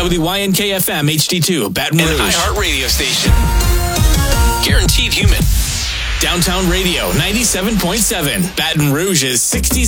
WYNK-FM HD2, Baton Rouge. An iHeart radio station. Guaranteed human. Downtown Radio 97.7, Baton Rouge's 60s